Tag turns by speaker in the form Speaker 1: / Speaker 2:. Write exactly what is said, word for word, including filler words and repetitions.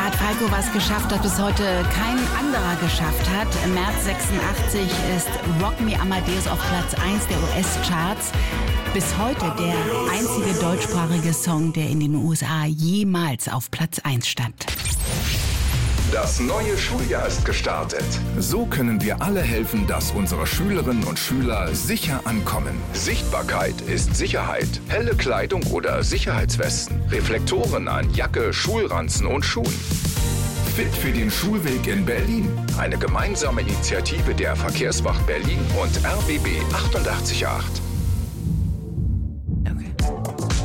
Speaker 1: hat Falco was geschafft, das bis heute kein anderer geschafft hat. Im März sechsundachtzig ist Rock Me Amadeus auf Platz eins der U S-Charts. Bis heute der einzige deutschsprachige Song, der in den U S A jemals auf Platz eins stand.
Speaker 2: Das neue Schuljahr ist gestartet.
Speaker 3: So können wir alle helfen, dass unsere Schülerinnen und Schüler sicher ankommen.
Speaker 2: Sichtbarkeit ist Sicherheit. Helle Kleidung oder Sicherheitswesten. Reflektoren an Jacke, Schulranzen und Schuhen.
Speaker 3: Fit für den Schulweg in Berlin.
Speaker 2: Eine gemeinsame Initiative der Verkehrswacht Berlin und R B B achtundachtzig Komma acht.